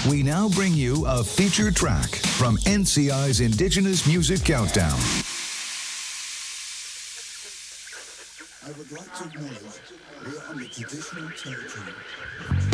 We now bring you a feature track from NCI's Indigenous Music Countdown. I would like to acknowledge we are on the traditional territory